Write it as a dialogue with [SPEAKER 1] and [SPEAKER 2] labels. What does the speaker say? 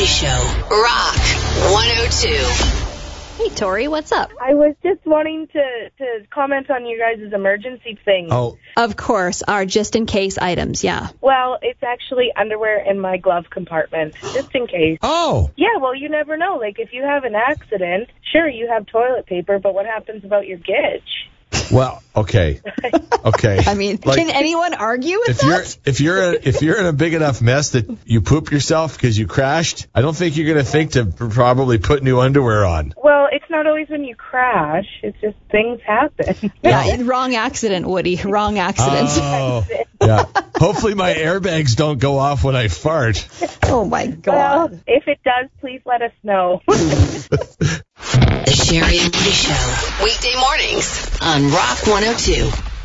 [SPEAKER 1] Show. Rock 102.
[SPEAKER 2] Hey, Tori, what's up?
[SPEAKER 3] I was just wanting to comment on you guys' emergency thing.
[SPEAKER 4] Oh,
[SPEAKER 2] Of course, our just-in-case items, yeah.
[SPEAKER 3] Well, it's actually underwear in my glove compartment, just in case.
[SPEAKER 4] oh,
[SPEAKER 3] Yeah, well, you never know. Like, if you have an accident, sure, you have toilet paper, but what happens about your gitch?
[SPEAKER 4] well, okay, okay.
[SPEAKER 2] I mean,
[SPEAKER 4] Like,
[SPEAKER 2] can anyone argue with that?
[SPEAKER 4] if you're in a big enough mess that you poop yourself because you crashed, I don't think you're gonna think to probably put new underwear on.
[SPEAKER 3] Well, it's not always when you crash. It's just things happen.
[SPEAKER 2] Yeah, wrong accident, Woody. Wrong accident.
[SPEAKER 4] Oh, yeah. Hopefully my airbags don't go off when I fart.
[SPEAKER 2] Oh, my God.
[SPEAKER 3] Well, if it does, please let us know.
[SPEAKER 1] The Sherry and Woody Show. Weekday mornings on Rock 102.